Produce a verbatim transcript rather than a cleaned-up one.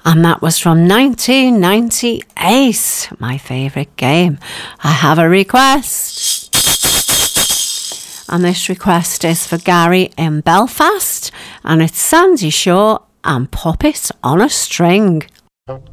And that was from nineteen ninety-eight, my favourite game. I have a request. And this request is for Gary in Belfast. And it's Sandy Shaw and Puppet on a String.